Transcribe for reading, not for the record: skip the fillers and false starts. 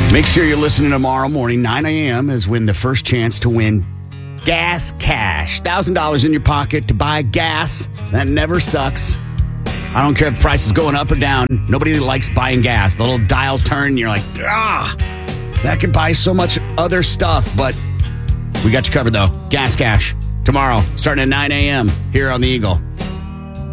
Make sure you're listening tomorrow morning, 9 a.m. is when the first chance to win gas cash. $1,000 in your pocket to buy gas. That never sucks. I don't care if the price is going up or down. Nobody likes buying gas. The little dials turn and you're like, that could buy so much other stuff. But we got you covered, though. Gas cash tomorrow, starting at 9 a.m. here on the Eagle.